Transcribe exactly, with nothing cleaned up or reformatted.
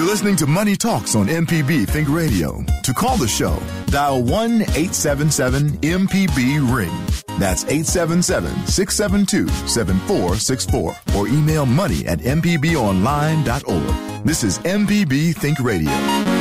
You're listening to Money Talks on M P B Think Radio. To call the show, dial one eight seven seven M P B ring. That's eight seven seven, six seven two, seven four six four. Or email money at m p b online dot org. This is M P B Think Radio.